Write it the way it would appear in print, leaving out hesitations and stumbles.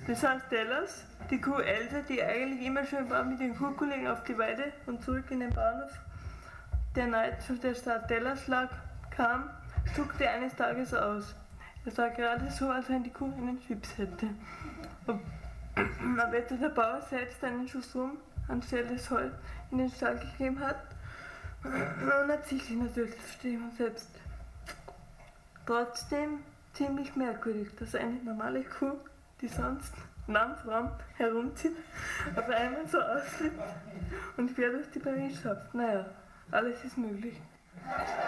Das heißt Dallas, die Kuh Else, die eigentlich immer schon war mit den Kuhkollegen auf die Weide und zurück in den Bahnhof, der Neid zu der Stadt Dallas lag, kam, zuckte eines Tages aus. Er sah gerade so, als wenn die Kuh einen Schwips hätte. Aber etwa der Bauer selbst einen Schuss rum, anstelle des Heu in den Stall gegeben hat, unabsichtlich natürlich, verstehe man selbst. Trotzdem ziemlich merkwürdig, dass eine normale Kuh, die sonst landfrau herumzieht, auf einmal so ausflippt und quer durch die Paris schafft. Naja, alles ist möglich.